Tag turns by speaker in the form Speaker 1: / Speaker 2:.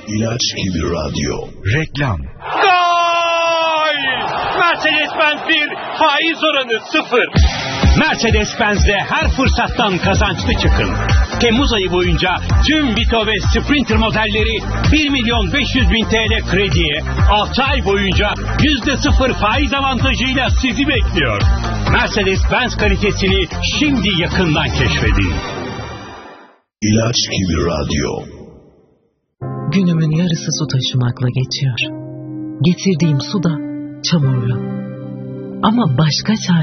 Speaker 1: İlaç gibi radyo.
Speaker 2: Reklam.
Speaker 3: Gol! Mercedes-Benz 1, faiz oranı 0. Mercedes-Benz'de her fırsattan kazançlı çıkın. Temmuz ayı boyunca tüm Vito ve Sprinter modelleri 1.500.000 TL krediye, 6 ay boyunca %0 faiz avantajıyla sizi bekliyor. Mercedes-Benz kalitesini şimdi yakından keşfedin.
Speaker 1: İlaç gibi radyo.
Speaker 4: Günümün yarısı su taşımakla geçiyor. Getirdiğim su da çamurlu. Ama başka çare